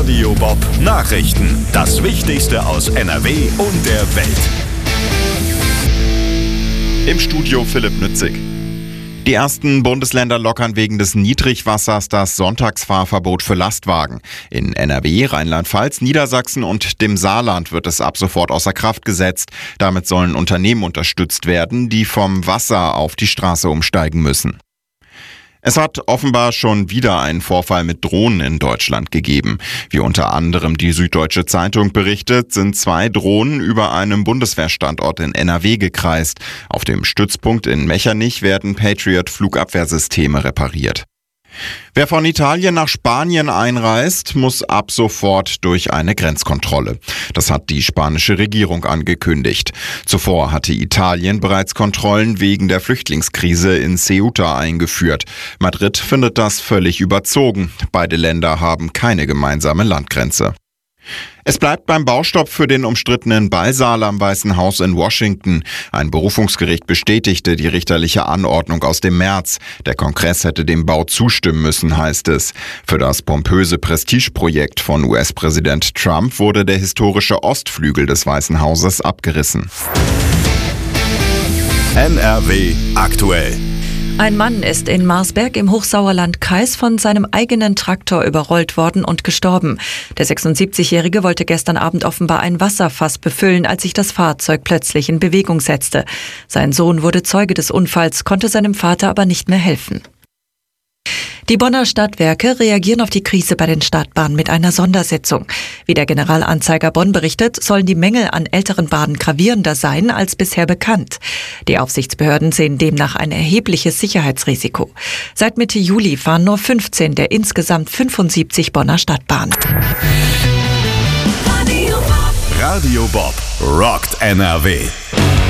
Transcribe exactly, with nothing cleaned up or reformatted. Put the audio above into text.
Radio Bob Nachrichten. Das Wichtigste aus N R W und der Welt. Im Studio Philipp Nützig. Die ersten Bundesländer lockern wegen des Niedrigwassers das Sonntagsfahrverbot für Lastwagen. In N R W, Rheinland-Pfalz, Niedersachsen und dem Saarland wird es ab sofort außer Kraft gesetzt. Damit sollen Unternehmen unterstützt werden, die vom Wasser auf die Straße umsteigen müssen. Es hat offenbar schon wieder einen Vorfall mit Drohnen in Deutschland gegeben. Wie unter anderem die Süddeutsche Zeitung berichtet, sind zwei Drohnen über einem Bundeswehrstandort in N R W gekreist. Auf dem Stützpunkt in Mechernich werden Patriot-Flugabwehrsysteme repariert. Wer von Italien nach Spanien einreist, muss ab sofort durch eine Grenzkontrolle. Das hat die spanische Regierung angekündigt. Zuvor hatte Italien bereits Kontrollen wegen der Flüchtlingskrise in Ceuta eingeführt. Madrid findet das völlig überzogen. Beide Länder haben keine gemeinsame Landgrenze. Es bleibt beim Baustopp für den umstrittenen Ballsaal am Weißen Haus in Washington. Ein Berufungsgericht bestätigte die richterliche Anordnung aus dem März. Der Kongress hätte dem Bau zustimmen müssen, heißt es. Für das pompöse Prestigeprojekt von U S-Präsident Trump wurde der historische Ostflügel des Weißen Hauses abgerissen. N R W aktuell. Ein Mann ist in Marsberg im Hochsauerlandkreis von seinem eigenen Traktor überrollt worden und gestorben. Der sechsundsiebzigjährige wollte gestern Abend offenbar ein Wasserfass befüllen, als sich das Fahrzeug plötzlich in Bewegung setzte. Sein Sohn wurde Zeuge des Unfalls, konnte seinem Vater aber nicht mehr helfen. Die Bonner Stadtwerke reagieren auf die Krise bei den Stadtbahnen mit einer Sondersitzung. Wie der Generalanzeiger Bonn berichtet, sollen die Mängel an älteren Bahnen gravierender sein als bisher bekannt. Die Aufsichtsbehörden sehen demnach ein erhebliches Sicherheitsrisiko. Seit Mitte Juli fahren nur fünfzehn der insgesamt fünfundsiebzig Bonner Stadtbahnen. Radio Bob rockt N R W.